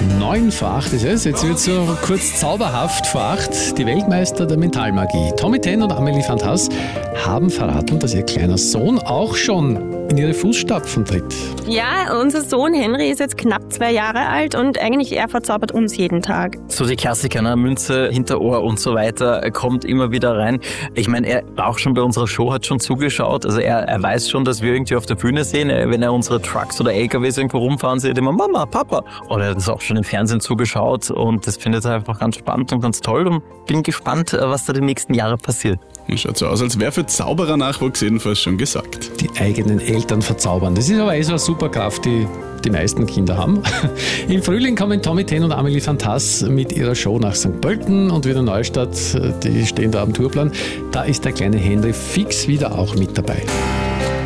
9 vor 8 ist es. Jetzt wird so kurz zauberhaft vor 8. Die Weltmeister der Mentalmagie, Tommy Ten und Amelie van Haas, haben verraten, dass ihr kleiner Sohn auch schon in ihre Fußstapfen tritt. Ja, unser Sohn Henry ist jetzt knapp 2 Jahre alt und eigentlich er verzaubert uns jeden Tag. So die Klassiker, ne? Münze hinter Ohr und so weiter, kommt immer wieder rein. Ich meine, er war auch schon bei unserer Show, hat schon zugeschaut. Also er weiß schon, dass wir irgendwie auf der Bühne sehen. Wenn er unsere Trucks oder LKWs irgendwo rumfahren sieht, immer Mama, Papa. Oder er hat uns auch schon im Fernsehen zugeschaut und das findet er einfach ganz spannend und ganz toll und bin gespannt, was da die nächsten Jahre passiert. Schaut so aus, als wäre für Zauberer-Nachwuchs jedenfalls schon gesagt. Die eigenen Eltern verzaubern. Das ist aber so eine Superkraft, die die meisten Kinder haben. Im Frühling kommen Tommy Ten und Amelie van Haas mit ihrer Show nach St. Pölten und Wiener Neustadt. Die stehen da am Tourplan. Da ist der kleine Henry fix wieder auch mit dabei.